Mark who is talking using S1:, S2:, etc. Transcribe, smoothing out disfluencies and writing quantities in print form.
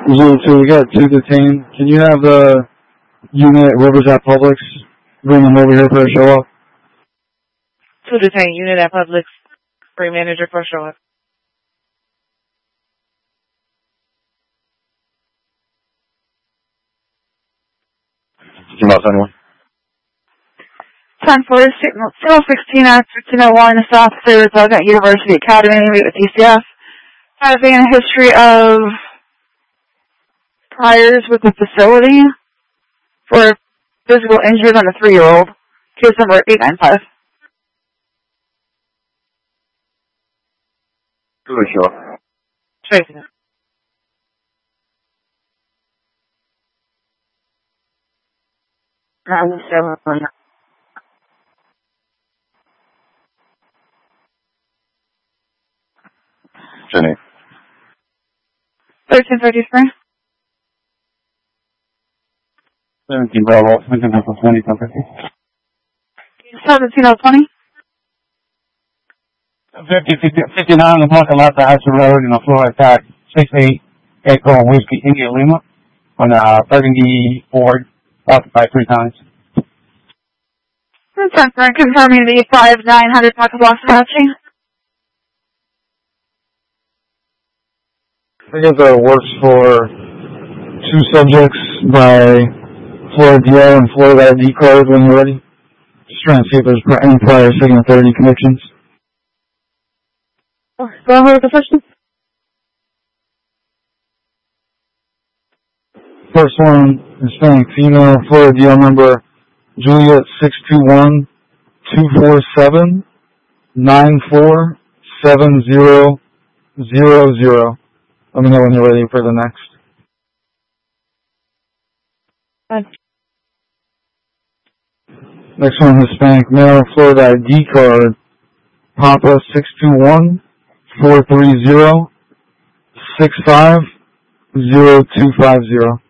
S1: Zulu 2, we got 2 detained. Can you have the unit at Riverside Publix bring them over here for a show up?
S2: 2 detained, unit at Publix, bring manager for a show up.
S1: Anyone?
S3: 10-4, signal 16 at 1501, this officer is at University Academy with DCF, having a history of priors with the facility for physical injuries on a 3-year-old, case number 895.
S1: Sure.
S2: Tracing it.
S1: Jenny.
S3: 1333.
S1: 17 Bravo, 20,
S3: 17020.
S1: 59 on the parking lot, the Hudson Road, in a floor attack, 68 Echo Whiskey, India Lima, on Burgundy Ford, occupied 3 times.
S3: Confirming the 5900 pocket loss Apache.
S1: I guess that works for 2 subjects by Florida DL and Florida ID card when you're ready. Just trying to see if there's any prior Signal 30 convictions.
S3: Go ahead with the first one.
S1: First one, Hispanic female, Florida DL number Juliet 621-247-947000. Let me know when you're ready for the next. Next one, Hispanic male, Florida ID card, Papa 621-430-650250.